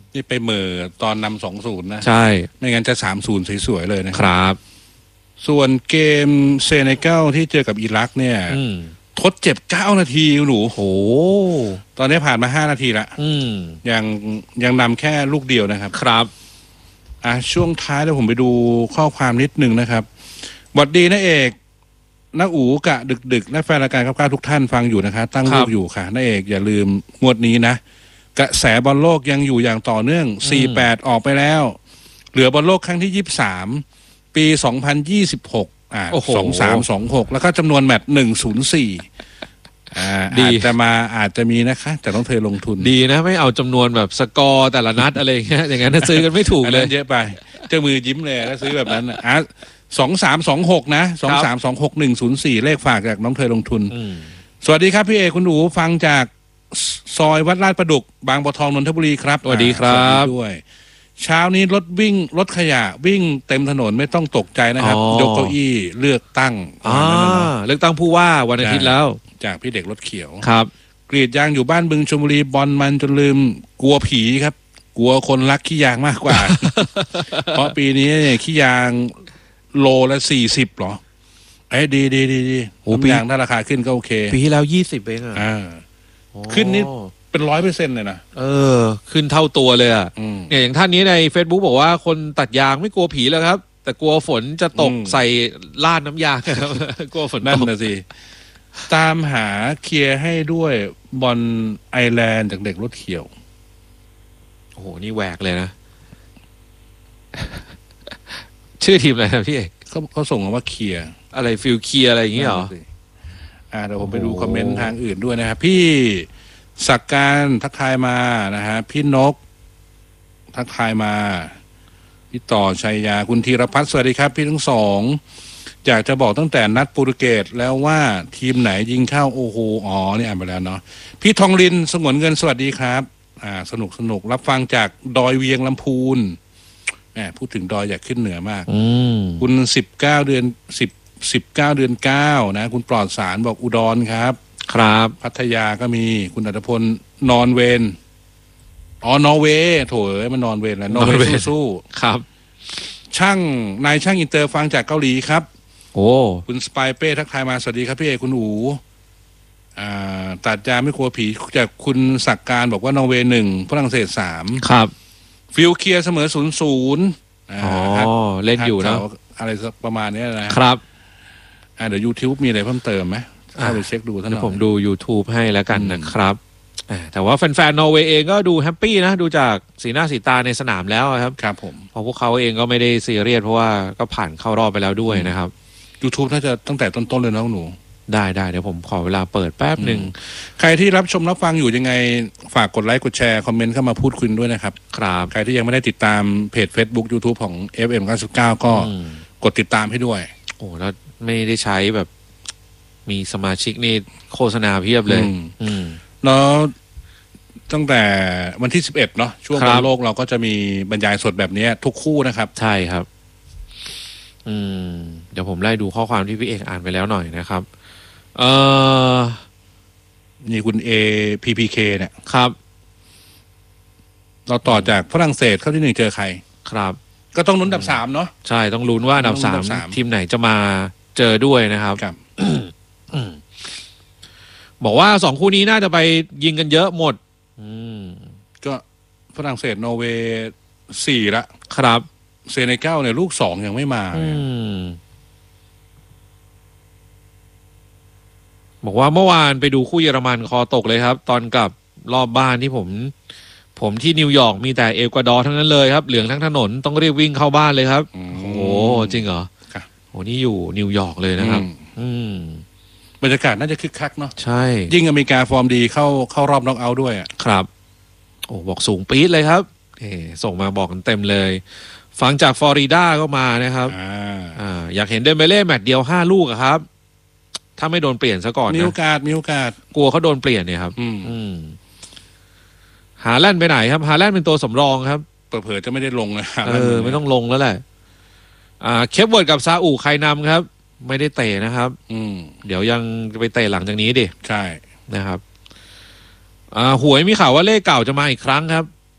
นี่ไปเหม่อตอนนำ2-0นะใช่ไม่งั้นจะ3-0สวยๆเลยนะครับส่วนเกมเซเนกัลที่เจอกับอิรักเนี่ยทดเจ็บ9 นาทีหนูโอ้ตอนนี้ผ่านมา5 นาทีละยังนำแค่ลูกเดียวนะครับครับช่วงท้ายแล้วผมไปดูข้อความนิดนึงนะครับหวัดดีนะเอกนักอูกะดึกและแฟนรายการครับทุกท่านฟังอยู่นะคะตั้งรูปอยู่ค่ะนะเอกอย่าลืมงวดนี้นะกระแสบอลโลกยังอยู่อย่างต่อเนื่อง48ออกไปแล้วเหลือบอลโลกครั้งที่23ปี20262326แล้วก็จำนวนแมตช์104อาจจะมีนะคะแต่ต้องเทลงทุนดีนะไม่เอาจำนวนแบบสกอร์แต่ละนัดอะไรอย่างนั้นซื้อกันไม่ถูกเลยเยอะไปเจ้ามือยิ้มเลยถ้าซื้อแบบนั้น2326นะ2326-104เลขฝากจากน้องเธอลงทุนสวัสดีครับพี่เอคุณอูฟังจากซอยวัดลาดประดุกบางบัวทองนนทบุรีครับสวัสดีครับด้วยเช้านี้รถขยะวิ่งเต็มถนนไม่ต้องตกใจนะครับยกเก้าอี้เลือกตั้งเลือกตั้งผู้ว่าวันอาทิตย์แล้วจากพี่เด็กรถเขียวครับกรีดยางอยู่บ้านบึงชลบุรีบอลมันจนลืมกลัวผีครับกลัวคนรักขี้ยางมากกว่า เพราะปีนี้เนี่ยขี้ยางโลละ40หรอดีน้ำยางถ้าราคาขึ้นก็โอเคปีที่แล้ว20เองขึ้นนิดเป็น 100% เลยนะขึ้นเท่าตัวเลยเนี่ยอย่างท่านนี้ใน Facebook บอกว่าคนตัดยางไม่กลัวผีแล้วครับแต่กลัวฝนจะตกใส่ลาดน้ำยางครับกลัวฝนนั่นนะสิตามหาเคลียร์ให้ด้วยบอลไอร์แลนด์จากเด็กรถเขียวโอ้โหนี่แหวกเลยนะชื่อทีมอะไรนะพี่เอกเขาส่งมาว่าเคลียร์อะไรฟิลเคลียร์อะไรอย่างงี้เหรอเดี๋ยวผมไปดูคอมเมนต์ทางอื่นด้วยนะครับพี่สักการทักทายมานะฮะพี่นกทักทายมาพี่ต่อชัยยาคุณธีรพัฒน์สวัสดีครับพี่ทั้งสองอยากจะบอกตั้งแต่นัดโปรตุเกสแล้วว่าทีมไหนยิงเข้าโอ้โหนี่อ่านไปแล้วเนาะพี่ทองลินสงวนเงินสวัสดีครับสนุกรับฟังจากดอยเวียงลำพูนพูดถึงดอยอยากขึ้นเหนือมากคุณ19 เดือน9นะคุณปลอดสารบอกอุดรครับพัทยาก็มีคุณอัตพลนอนเวนนอร์เวย์โถมันนอนเวนแล้วนอร์เวย์สู้ครับนายช่างอินเตอร์ฟังจากเกาหลีครับโอ้คุณสไปเป้ทักทายมาสวัสดีครับพี่เอคุณอูตัดยาไม่กลัวผีจากคุณศักการบอกว่านอร์เวย์1ฝรั่งเศส3 ครับฟิลเคียร์เสมอ0-0 เล่นอยู่นะอะไรประมาณนี้นะครับเดี๋ยว YouTube มีอะไรเพิ่มเติมไหมไปเช็คดูท่านผมดู YouTube ให้แล้วกันนะครับแต่ว่าแฟนๆนอร์เวย์เองก็ดูแฮปปี้นะดูจากสีหน้าสีตาในสนามแล้วครับผมเพราะพวกเขาเองก็ไม่ได้ซีเรียสเพราะว่าก็ผ่านเข้ารอบไปแล้วด้วยนะครับ YouTube น่าจะตั้งแต่ต้นๆเลยนะหนูได้เดี๋ยวผมขอเวลาเปิดแป๊บหนึ่งใครที่รับชมรับฟังอยู่ยังไงฝากกดไลค์กดแชร์คอมเมนต์เข้ามาพูดคุยด้วยนะครับใครที่ยังไม่ได้ติดตามเพจ Facebook YouTube ของ FM99 ก็กดติดตามให้ด้วยโอ้แล้วไม่ได้ใช้แบบมีสมาชิกนี่โฆษณาเพียบเลยแล้วตั้งแต่วันที่11เนาะช่วงบอลโลกเราก็จะมีบรรยายสดแบบนี้ทุกคู่นะครับใช่ครับเดี๋ยวผมไล่ดูข้อความที่พี่เอกอ่านไปแล้วหน่อยนะครับนี่คุณ APPK เนี่ยครับเราต่อจากฝรั่งเศสเข้าที่1เจอใครครับก็ต้องลุ้นอันดับ3เนาะใช่ต้องลุ้นว่าอันดับ3ทีมไหนจะมาเจอด้วยนะครับบอกว่า2คู่นี้น่าจะไปยิงกันเยอะหมดก็ฝรั่งเศสนอร์เวย์4ละครับเซเนกัลเนี่ยลูก2ยังไม่มาบอกว่าเมื่อวานไปดูคู่เยอรมันคอตกเลยครับตอนกลับรอบบ้านที่ผมที่นิวยอร์กมีแต่เอกวาดอร์ทั้งนั้นเลยครับเหลืองทั้งถนนต้องรีบวิ่งเข้าบ้านเลยครับโอ้จริงเหรอโอ้นี่อยู่นิวยอร์กเลยนะครับบรรยากาศน่าจะคึกคักเนาะใช่ยิ่งอเมริกาฟอร์มดีเข้ารอบน็อกเอาท์ด้วยครับโอ้บอกสูงปี๊ดเลยครับส่งมาบอกกันเต็มเลยฟังจากฟลอริดาก็มานะครับอยากเห็นเดมเบเล่แมตช์เดียว5 ลูกครับถ้าไม่โดนเปลี่ยนซะก่อนนะมีโอกาสกลัวเขาโดนเปลี่ยนเนี่ยครับหาแลนด์ไปไหนครับหาแลนด์เป็นตัวสำรองครับเผลอๆจะไม่ได้ลงนะไม่ต้องลงแล้วแหละเคปเวิร์ดกับซาอุใครนำครับไม่ได้เตะนะครับเดี๋ยวยังจะไปเตะหลังจากนี้ดิใช่นะครับหวยมีข่าวว่าเลขเก่าจะมาอีกครั้งครับ